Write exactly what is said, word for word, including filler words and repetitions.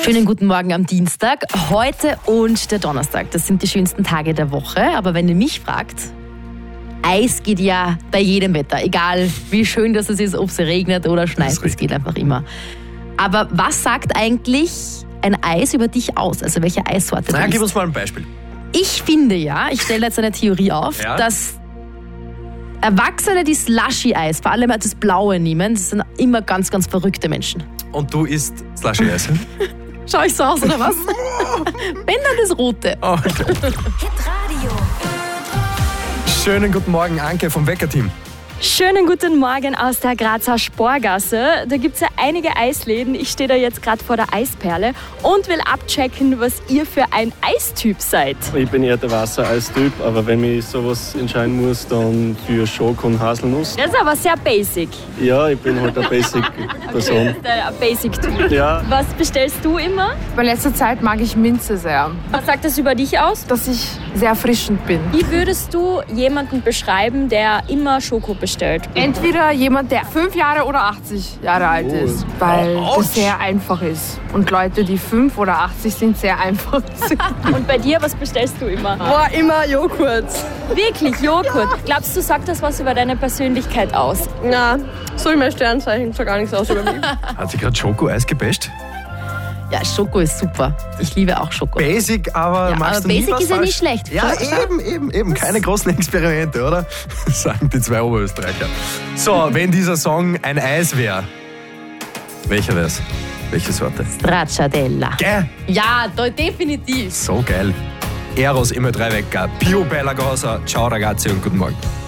Schönen guten Morgen am Dienstag. Heute und der Donnerstag, das sind die schönsten Tage der Woche. Aber wenn ihr mich fragt, Eis geht ja bei jedem Wetter. Egal wie schön das ist, ob es regnet oder schneit, es geht einfach immer. Aber was sagt eigentlich ein Eis über dich aus? Also welche Eissorte Na, du gib isst? uns mal ein Beispiel. Ich finde ja, ich stelle jetzt eine Theorie auf, Ja? dass Erwachsene, die Slushy-Eis, vor allem das Blaue nehmen, das sind immer ganz, ganz verrückte Menschen. Und du isst Slushy-Eis? Schau ich so aus, oder was? Wenn dann das Rote. Oh, okay. Hitradio. Schönen guten Morgen, Anke vom Wecker-Team. Schönen guten Morgen aus der Grazer Sporgasse. Da gibt es ja einige Eisläden. Ich stehe da jetzt gerade vor der Eisperle und will abchecken, was ihr für ein Eistyp seid. Ich bin eher der Wassereistyp, aber wenn mich sowas entscheiden muss, dann für Schoko und Haselnuss. Das ist aber sehr basic. Ja, ich bin halt eine Basic-Person. Ein Basic-Typ. Ja, Was bestellst du immer? In letzter Zeit mag ich Minze sehr, Was sagt das über dich aus? dass ich sehr erfrischend bin. Wie würdest du jemanden beschreiben, der immer Schoko bestellt? Entweder jemand, der fünf Jahre oder achtzig Jahre alt ist, weil das sehr einfach ist. Und Leute, die fünf oder achtzig sind, sehr einfach sind. Und bei dir, was bestellst du immer? Boah, immer Joghurt. Wirklich, Joghurt. Glaubst du, sagt das was über deine Persönlichkeit aus? Na, so wie mein Sternzeichen, sagt gar nichts aus über mich. Hat sie gerade Schoko-Eis gebasht? Ja, Schoko ist super. Ich liebe auch Schoko. Basic, aber Ja, machst aber du nie Basic was ist ja falsch? nicht schlecht. Ja, Schau, eben, eben, eben. Keine großen Experimente, oder? Sagen die zwei Oberösterreicher. So, wenn dieser Song ein Eis wäre, welcher wär's? Welche Sorte? Stracciatella. Gell? Ja, da, definitiv. So geil. Eros immer drei Wecker. Pio Bella Cosa. Ciao ragazzi und guten Morgen.